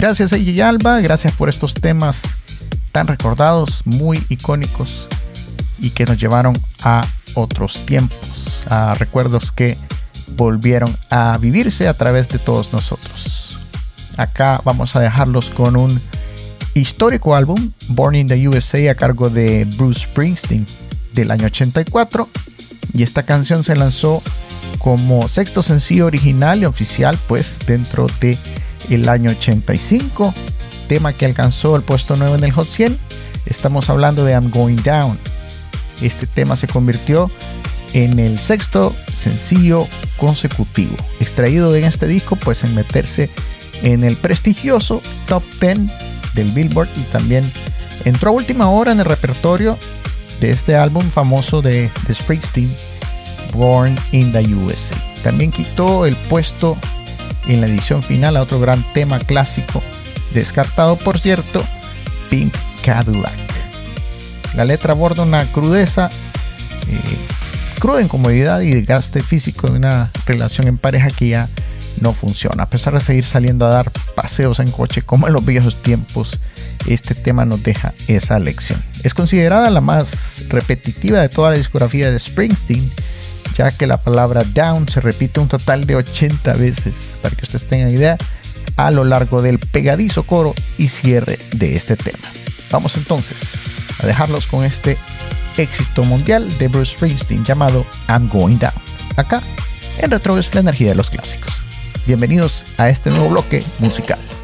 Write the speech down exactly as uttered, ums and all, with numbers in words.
Gracias a J J Alba, gracias por estos temas tan recordados, muy icónicos y que nos llevaron a otros tiempos, a recuerdos que volvieron a vivirse a través de todos nosotros. Acá vamos a dejarlos con un histórico álbum, Born in the U S A, a cargo de Bruce Springsteen, del año ochenta y cuatro, y esta canción se lanzó como sexto sencillo original y oficial pues dentro de el año ochenta y cinco, tema que alcanzó el puesto nueve en el Hot cien. Estamos hablando de I'm Going Down. Este tema se convirtió en el sexto sencillo consecutivo extraído en este disco, pues en meterse en el prestigioso Top diez del Billboard, y también entró a última hora en el repertorio de este álbum famoso de, de Springsteen, Born in the U S A. También quitó el puesto en la edición final a otro gran tema clásico, descartado por cierto, Pink Cadillac. La letra aborda una crudeza, eh, cruda incomodidad y desgaste físico de una relación en pareja que ya no funciona. A pesar de seguir saliendo a dar paseos en coche como en los viejos tiempos, este tema nos deja esa lección. Es considerada la más repetitiva de toda la discografía de Springsteen, ya que la palabra down se repite un total de ochenta veces, para que ustedes tengan idea, a lo largo del pegadizo coro y cierre de este tema. Vamos entonces a dejarlos con este éxito mundial de Bruce Springsteen llamado I'm Going Down, acá en Retrovis, la energía de los clásicos. Bienvenidos a este nuevo bloque musical.